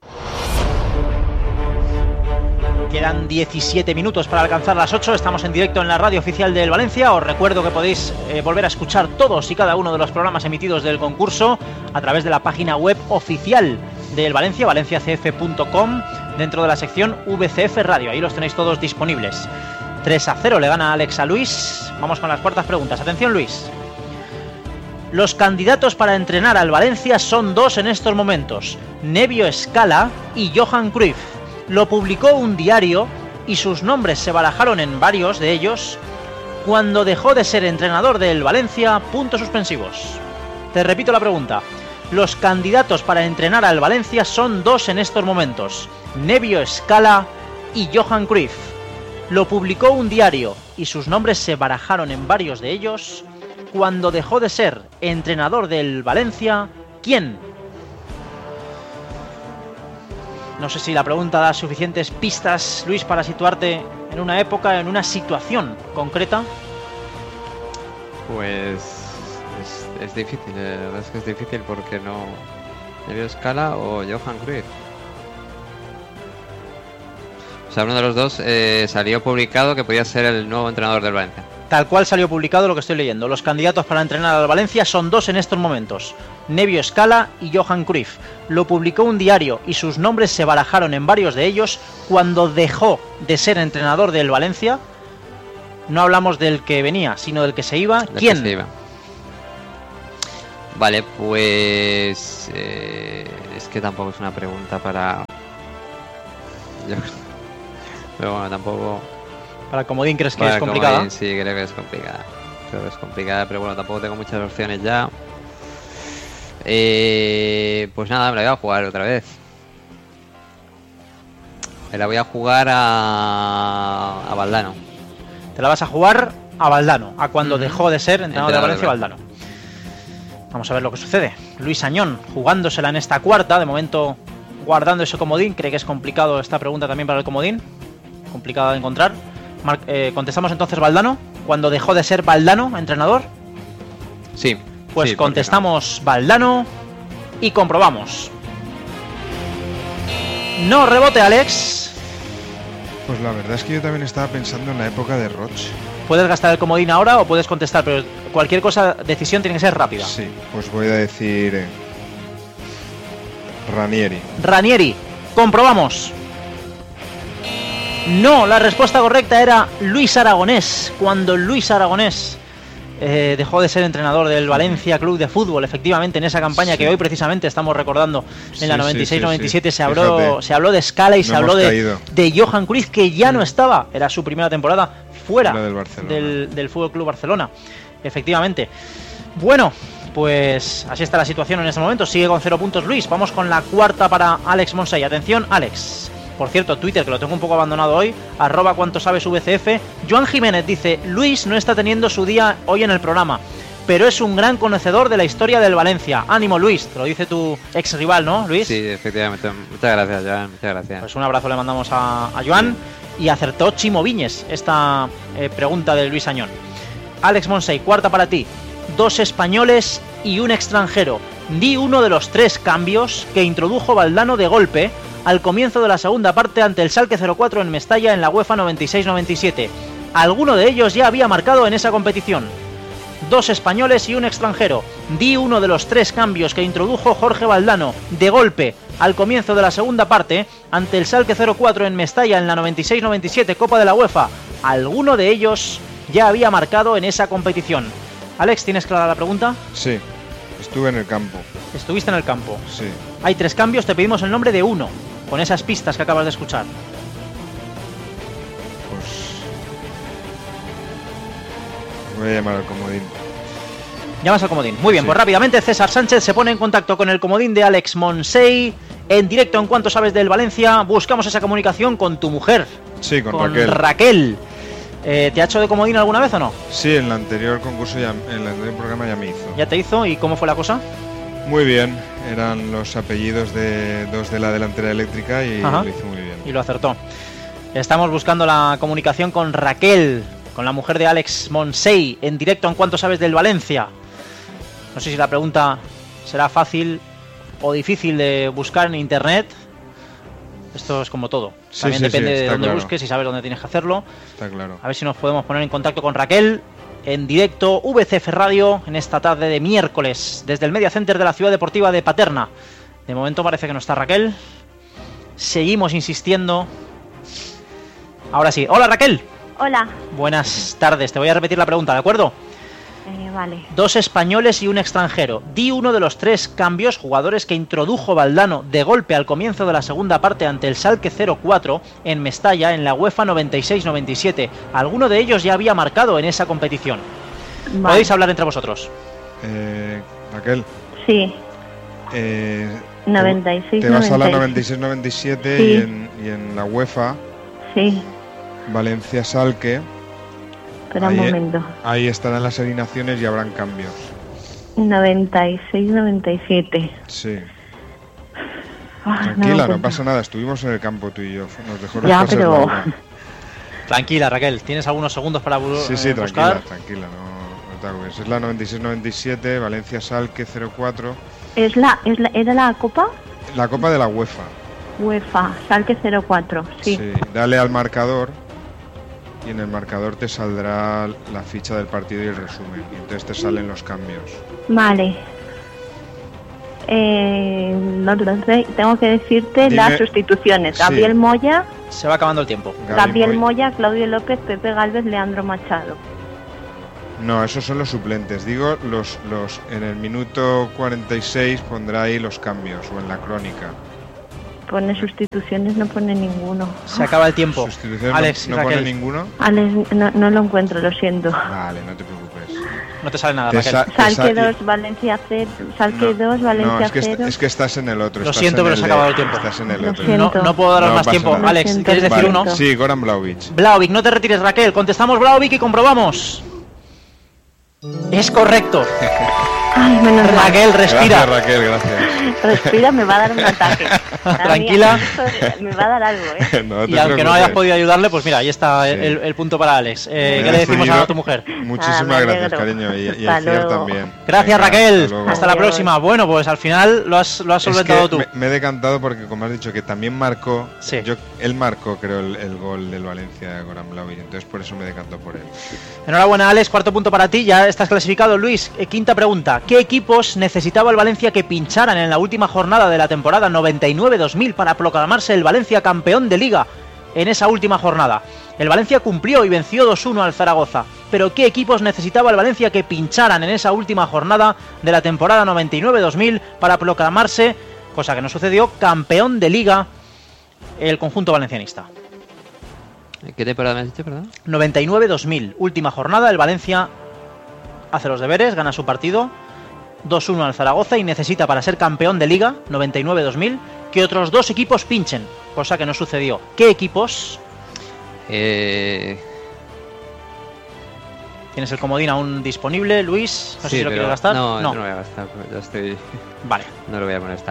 Quedan diecisiete minutos para alcanzar las ocho. Estamos en directo en la radio oficial del Valencia. Os recuerdo que podéis eh, volver a escuchar todos y cada uno de los programas emitidos del concurso a través de la página web oficial del Valencia, valencia c f punto com, dentro de la sección V C F Radio. Ahí los tenéis todos disponibles. tres a cero le gana Alex a Luis. Vamos con las cuartas preguntas. Atención, Luis. Los candidatos para entrenar al Valencia son dos en estos momentos: Nevio Scala y Johan Cruyff. Lo publicó un diario y sus nombres se barajaron en varios de ellos cuando dejó de ser entrenador del Valencia. Puntos suspensivos. Te repito la pregunta. Los candidatos para entrenar al Valencia son dos en estos momentos: Nevio Scala y Johan Cruyff. Lo publicó un diario y sus nombres se barajaron en varios de ellos cuando dejó de ser entrenador del Valencia. ¿Quién? No sé si la pregunta da suficientes pistas, Luis, para situarte en una época, en una situación concreta. Pues es, es difícil, la verdad es que es difícil porque no... ¿Nevio Scala o Johan Cruyff? O sea, uno de los dos eh, salió publicado que podía ser el nuevo entrenador del Valencia. Tal cual salió publicado lo que estoy leyendo. Los candidatos para entrenar al Valencia son dos en estos momentos: Nevio Scala y Johan Cruyff. Lo publicó un diario y sus nombres se barajaron en varios de ellos cuando dejó de ser entrenador del Valencia. No hablamos del que venía, sino del que se iba. Del ¿Quién? Que se iba. Vale, pues... Eh, es que tampoco es una pregunta para... Yo... Pero bueno, tampoco... ¿Para el comodín crees que Para es complicada? Comodín, sí, creo que es complicada. Creo que es complicada, pero bueno, tampoco tengo muchas opciones ya. Eh, pues nada, me la voy a jugar otra vez. Me la voy a jugar a, a Valdano. Te la vas a jugar a Valdano, a cuando uh-huh. dejó de ser entrenador de Valencia, Valdano. Vamos a ver lo que sucede. Luis Añón jugándosela en esta cuarta, de momento guardando ese comodín. ¿Cree que es complicado esta pregunta también para el comodín? Complicada de encontrar. Mar- eh, contestamos entonces Valdano, cuando dejó de ser Valdano entrenador. Sí. Pues sí, contestamos no? Valdano y comprobamos. No rebote, Alex. Pues la verdad es que yo también estaba pensando en la época de Roch. Puedes gastar el comodín ahora o puedes contestar, pero cualquier cosa, decisión tiene que ser rápida. Sí, pues voy a decir eh, Ranieri. Ranieri, comprobamos. No, la respuesta correcta era Luis Aragonés. Cuando Luis Aragonés eh, dejó de ser entrenador del Valencia Club de Fútbol, efectivamente, en esa campaña sí. que hoy precisamente estamos recordando en sí, la noventa y seis noventa y siete sí, sí. se habló se habló de Scala y no se habló de, de Johan Cruyff, que ya no estaba, era su primera temporada fuera del, del, del Fútbol Club Barcelona, efectivamente. Bueno, pues así está la situación en este momento. Sigue con cero puntos Luis. Vamos con la cuarta para Alex Monsey. Atención, Alex. Por cierto, Twitter, que lo tengo un poco abandonado hoy, arroba cuanto sabes V C F. Joan Jiménez dice: Luis no está teniendo su día hoy en el programa, pero es un gran conocedor de la historia del Valencia. Ánimo, Luis. Te lo dice tu ex rival, ¿no, Luis? Sí, efectivamente. Muchas gracias, Joan. Muchas gracias. Pues un abrazo le mandamos a, a Joan. Y acertó Chimo Viñes esta eh, pregunta de Luis Añón. Alex Monsey, cuarta para ti. Dos españoles y un extranjero. Di uno de los tres cambios que introdujo Valdano de golpe al comienzo de la segunda parte ante el Schalke cero cuatro en Mestalla en la UEFA noventa y seis noventa y siete. Alguno de ellos ya había marcado en esa competición. Dos españoles y un extranjero. Di uno de los tres cambios que introdujo Jorge Valdano de golpe al comienzo de la segunda parte ante el Schalke cero cuatro en Mestalla en la noventa y seis noventa y siete Copa de la UEFA. Alguno de ellos ya había marcado en esa competición. Alex, ¿tienes clara la pregunta? Sí, estuve en el campo. ¿Estuviste en el campo? Sí. Hay tres cambios, te pedimos el nombre de uno, con esas pistas que acabas de escuchar. Pues voy a llamar al comodín. Llamas al comodín. Muy bien, sí. Pues rápidamente César Sánchez se pone en contacto con el comodín de Alex Monsey. En directo, en cuanto sabes del Valencia, buscamos esa comunicación con tu mujer. Sí, con, con Raquel. Raquel. Eh, ¿Te ha hecho de comodín alguna vez o no? Sí, en el anterior concurso, ya, en el anterior programa ya me hizo. ¿Ya te hizo? ¿Y cómo fue la cosa? Muy bien, eran los apellidos de dos de la delantera eléctrica y Ajá. lo hizo muy bien. Y lo acertó. Estamos buscando la comunicación con Raquel, con la mujer de Alex Monsey, en directo en cuanto sabes del Valencia. No sé si la pregunta será fácil o difícil de buscar en internet. Esto es como todo. Sí, También sí, depende sí, de dónde claro. busques y sabes dónde tienes que hacerlo. Está claro. A ver si nos podemos poner en contacto con Raquel en directo V C F Radio en esta tarde de miércoles desde el Media Center de la Ciudad Deportiva de Paterna. De momento parece que no está Raquel. Seguimos insistiendo. Ahora sí. Hola, Raquel. Hola. Buenas tardes. Te voy a repetir la pregunta, ¿de acuerdo? Eh, vale. Dos españoles y un extranjero. Di uno de los tres cambios, jugadores que introdujo Valdano de golpe al comienzo de la segunda parte ante el Schalke cero cuatro en Mestalla en la UEFA noventa y seis noventa y siete. Alguno de ellos ya había marcado en esa competición. Vale. Podéis hablar entre vosotros. Eh, Raquel. Sí. Eh, noventa y seis Te vas a la noventa y seis noventa y siete sí. y, en, y en la UEFA. Sí. Valencia Schalke. Espera un ahí, momento. Ahí estarán las alineaciones y habrán cambios. noventa y seis noventa y siete. Sí. Ah, Tranquila, no, no pasa nada. Estuvimos en el campo tú y yo. Nos dejó ya, pero... Tranquila, Raquel. ¿Tienes algunos segundos para bu- Sí, sí, eh, tranquila, buscar? tranquila. No, no te agobies. Es la noventa y seis noventa y siete, Valencia Schalke cero cuatro. ¿Es la, es la, ¿Era la Copa? La Copa de la UEFA. UEFA, Schalke cero cuatro, sí. Sí, dale al marcador y en el marcador te saldrá la ficha del partido y el resumen. Y entonces te salen los cambios. Vale. Eh, no lo sé, tengo que decirte Dime, las sustituciones. sí. Gabriel Moya. Se va acabando el tiempo. Gabriel Moya, Claudio López, Pepe Gálvez, Leandro Machado. No, esos son los suplentes. Digo, los, los en el minuto cuarenta y seis pondrá ahí los cambios o en la crónica. pone sustituciones, no pone ninguno. Se acaba el tiempo. Sustitución Alex, no, no Raquel. pone ninguno. Alex, no, no lo encuentro, lo siento. Vale, no te preocupes. No te sale nada, Te Raquel. sa- te Salque sa- dos, Valencia cero. Salque No, dos, Valencia no, es que, cero. est- es que estás en el otro. Lo estás siento, en pero el se ha de- acabado el tiempo. Estás en el Lo otro. siento. No, no puedo daros No más pasa tiempo. nada. Alex, siento, ¿quieres lo decir Vale. uno? Sí, Goran Vlahovic. Vlahovic, no te retires, Raquel. Contestamos Vlahovic y comprobamos. Es correcto. Ay, menos mal. Raquel, respira. Gracias, Raquel, gracias. Respira, me va a dar un ataque. Tranquila. Mía, me va a dar algo, ¿eh? No te Y aunque no preocupes. hayas podido ayudarle, pues mira, ahí está Sí. el, el punto para Alex. Eh, Me ¿Qué has le decimos seguido. a tu mujer? Muchísimas Ah, me gracias, alegro. cariño. Y, y Hasta a Iciar luego. también. Gracias, Venga, Raquel. hasta luego. Hasta la Adiós. próxima. Bueno, pues al final lo has, lo has Es solventado que tú. Me, me he decantado porque, como has dicho, que también marcó. Sí. Yo, él marcó, creo, el, el gol del Valencia, Goran Vlahovic. Entonces, por eso me decanto por él. Enhorabuena, Alex. Cuarto punto para ti. Ya estás clasificado, Luis. Eh, quinta pregunta. ¿Qué equipos necesitaba el Valencia que pincharan en la última jornada de la temporada noventa y nueve dos mil para proclamarse el Valencia campeón de Liga en esa última jornada? El Valencia cumplió y venció dos uno al Zaragoza. Pero ¿qué equipos necesitaba el Valencia que pincharan en esa última jornada de la temporada noventa y nueve dos mil para proclamarse, cosa que no sucedió, campeón de Liga el conjunto valencianista? ¿Qué temporada me has dicho, perdón? noventa y nueve dos mil, última jornada, el Valencia hace los deberes, gana su partido dos uno al Zaragoza y necesita, para ser campeón de Liga noventa y nueve dos mil, que otros dos equipos pinchen, cosa que no sucedió. ¿Qué equipos? Eh... ¿Tienes el comodín aún disponible, Luis? No sé sí, si lo pero- quieres gastar. No, no lo voy a gastar, porque ya estoy... Vale. No lo voy a molestar.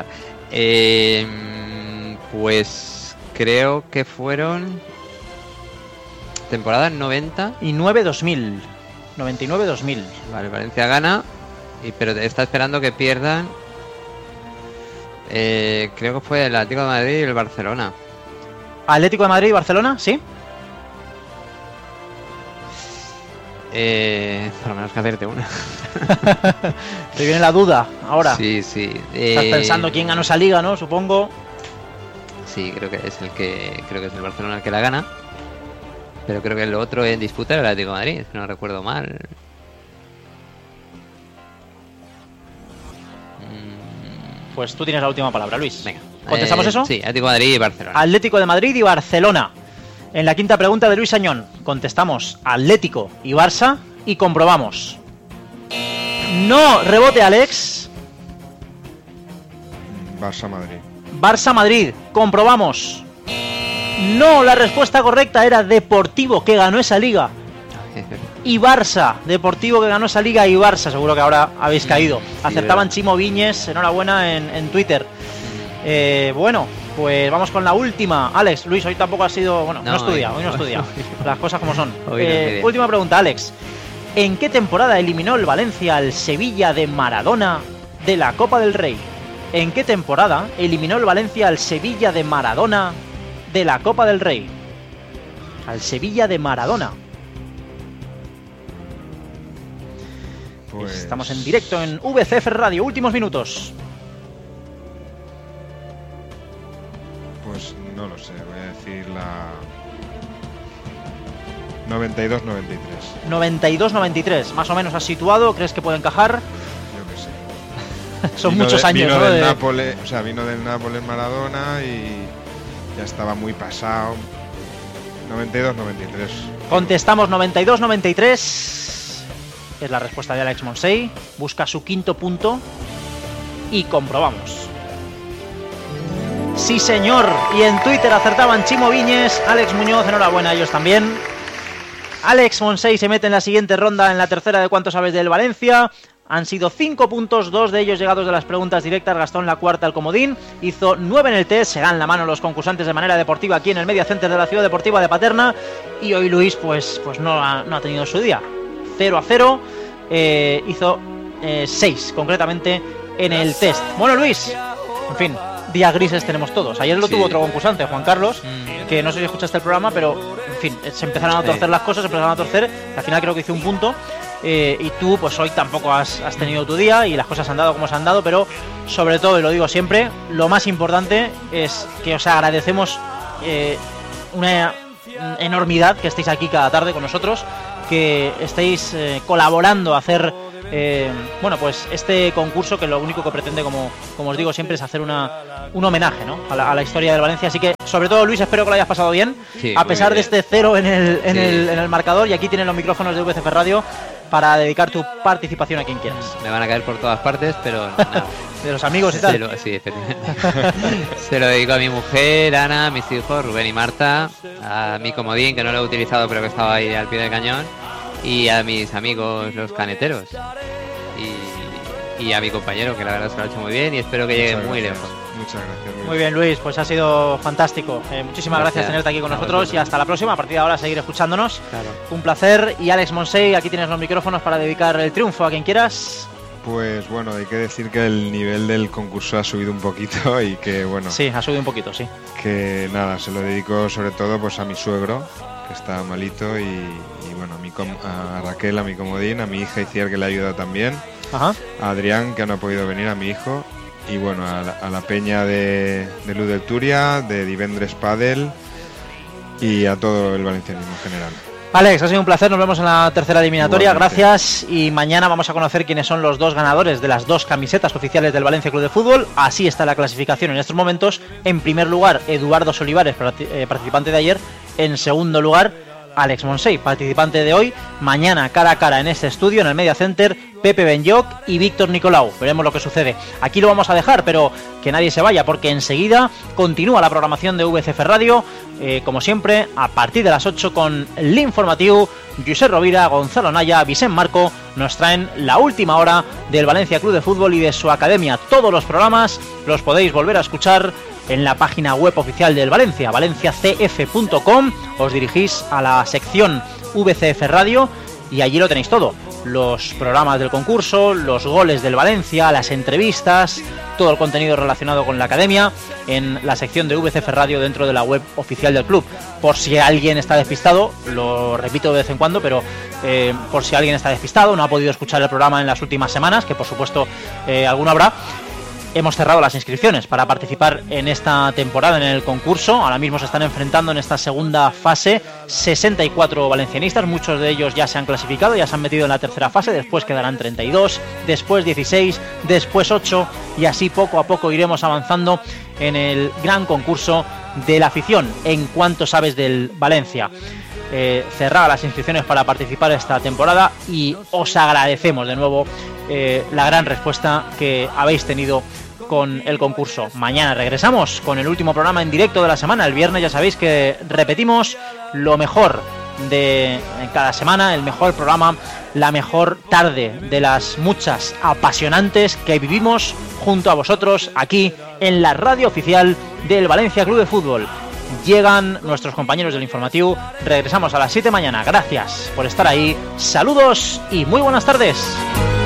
Eh, pues creo que fueron... Temporada noventa. Y nueve dos mil. noventa y nueve dos mil. Vale, Valencia gana, y, pero está esperando que pierdan. Eh, creo que fue el Atlético de Madrid y el Barcelona. Atlético de Madrid y Barcelona, ¿sí? Eh, por lo menos que hacerte una. Te viene la duda ahora. Sí, sí. Estás Eh, pensando quién ganó esa liga, ¿no? Supongo. Sí, creo que es el que creo que es el Barcelona el que la gana. Pero creo que el otro en disputa era el Atlético de Madrid, si no recuerdo mal. Pues tú tienes la última palabra, Luis. Venga. ¿Contestamos Eh, eso? Sí, Atlético de Madrid y Barcelona. Atlético de Madrid y Barcelona. En la quinta pregunta de Luis Añón, contestamos Atlético y Barça y comprobamos. No, rebote Alex. Barça Madrid. Barça Madrid, comprobamos. No, la respuesta correcta era Deportivo, que ganó esa liga. Y Barça, Deportivo que ganó esa liga y Barça, seguro que ahora habéis caído. Acertaban Chimo Viñes, enhorabuena en, en Twitter. Eh, bueno, pues vamos con la última. Alex, Luis, hoy tampoco ha sido... Bueno, no, No, estudia, hoy- hoy no estudia. Las cosas como son. Hoy no Eh, estudia. última pregunta, Alex. ¿En qué temporada eliminó el Valencia al Sevilla de Maradona de la Copa del Rey? ¿En qué temporada eliminó el Valencia al Sevilla de Maradona de la Copa del Rey? Al Sevilla de Maradona. Pues... Estamos en directo en V C F Radio. Últimos minutos. Pues no lo sé, voy a decir la... noventa y dos noventa y tres. noventa y dos noventa y tres. Más o menos has situado. ¿Crees que puede encajar? Yo qué sé. Son Vino muchos de- años, vino ¿no? del De- Nápoles, o sea, vino del Nápoles Maradona y ya estaba muy pasado. noventa y dos noventa y tres. Contestamos noventa y dos noventa y tres. Es la respuesta de Alex Monsey. Busca su quinto punto. Y comprobamos. Sí, señor. Y en Twitter acertaban Chimo Viñes, Alex Muñoz, enhorabuena a ellos también. Alex Monsey se mete en la siguiente ronda, en la tercera de cuánto sabes del Valencia. Han sido cinco puntos, dos de ellos llegados de las preguntas directas. Gastón la cuarta al comodín. Hizo nueve en el test. Se dan la mano los concursantes de manera deportiva aquí en el Media Center de la Ciudad Deportiva de Paterna. Y hoy Luis pues, pues no, ha, no ha tenido su día. cero a cero. Eh, hizo eh, seis concretamente en el test. Bueno, Luis, en fin, días grises tenemos todos. Ayer lo Sí. tuvo otro concursante, Juan Carlos, Mm. que no sé si escuchaste el programa, pero en fin, se empezaron a torcer Sí. las cosas, se empezaron a torcer. Al final creo que hice un punto. Eh, y tú, pues hoy tampoco has, has tenido tu día y las cosas han dado como se han dado, pero sobre todo, y lo digo siempre, lo más importante es que os agradecemos eh, una enormidad que estéis aquí cada tarde con nosotros, que estéis eh, colaborando a hacer eh, bueno, pues este concurso que lo único que pretende, como, como os digo siempre, es hacer una, un homenaje, ¿no? a, la, a la historia del Valencia. Así que, sobre todo, Luis, espero que lo hayas pasado bien, sí, a pesar de este cero en el, en, sí. el, en el marcador, y aquí tienen los micrófonos de V C F Radio para dedicar tu participación a quien quieras. Me van a caer por todas partes, pero nada. De los amigos y tal. Se lo, sí, efectivamente. Se lo dedico a mi mujer, Ana, a mis hijos, Rubén y Marta, a mi comodín, que no lo he utilizado pero que estaba ahí al pie del cañón, y a mis amigos los caneteros. Y, y a mi compañero, que la verdad se lo ha hecho muy bien y espero que llegue Muchas muy gracias. lejos. Muchas gracias, Luis. Muy bien, Luis, pues ha sido fantástico. Eh, muchísimas gracias, Gracias. tenerte aquí con A nosotros vosotros. y hasta la próxima. A partir de ahora seguir escuchándonos. Claro. Un placer. Y Alex Monsey, aquí tienes los micrófonos para dedicar el triunfo a quien quieras. Pues bueno, hay que decir que el nivel del concurso ha subido un poquito y que bueno, Sí, ha subido un poquito, sí. que nada, se lo dedico sobre todo pues a mi suegro, que está malito, y, y bueno, a, mi com- a Raquel, a mi comodín, a mi hija Iciar, que le ha ayudado también, Ajá. a Adrián, que no ha podido venir, a mi hijo, y bueno, a la, a la peña de, de Luz del Turia, de Divendres Padel y a todo el valencianismo en general. Alex, ha sido un placer, nos vemos en la tercera eliminatoria, Igualmente. gracias, y mañana vamos a conocer quiénes son los dos ganadores de las dos camisetas oficiales del Valencia Club de Fútbol. Así está la clasificación en estos momentos. En primer lugar, Eduardo Solivares, participante de ayer. En segundo lugar, Alex Monsey, participante de hoy. Mañana, cara a cara en este estudio, en el Media Center, Pepe Benyoc y Víctor Nicolau. Veremos lo que sucede. Aquí lo vamos a dejar, pero que nadie se vaya, porque enseguida continúa la programación de V C F Radio, eh, como siempre, a partir de las ocho con el informativo. Josep Rovira, Gonzalo Naya, Vicent Marco nos traen la última hora del Valencia Club de Fútbol y de su academia. Todos los programas los podéis volver a escuchar en la página web oficial del Valencia, valencia c f punto com. Os dirigís a la sección V C F Radio y allí lo tenéis todo. Los programas del concurso, los goles del Valencia, las entrevistas, todo el contenido relacionado con la academia en la sección de V C F Radio dentro de la web oficial del club. Por si alguien está despistado, lo repito de vez en cuando, pero eh, por si alguien está despistado, no ha podido escuchar el programa en las últimas semanas, que por supuesto eh, alguno habrá, hemos cerrado las inscripciones para participar en esta temporada en el concurso. Ahora mismo se están enfrentando en esta segunda fase sesenta y cuatro valencianistas, muchos de ellos ya se han clasificado, ya se han metido en la tercera fase, después quedarán treinta y dos, después dieciséis, después ocho, y así poco a poco iremos avanzando en el gran concurso de la afición. En cuanto sabes del Valencia. Eh, cerrar las inscripciones para participar esta temporada y os agradecemos de nuevo eh, la gran respuesta que habéis tenido con el concurso. Mañana regresamos con el último programa en directo de la semana. El viernes ya sabéis que repetimos lo mejor de cada semana, el mejor programa, la mejor tarde de las muchas apasionantes que vivimos junto a vosotros aquí en la radio oficial del Valencia Club de Fútbol. Llegan nuestros compañeros del informativo. Regresamos a las siete mañana. Gracias por estar ahí. Saludos y muy buenas tardes.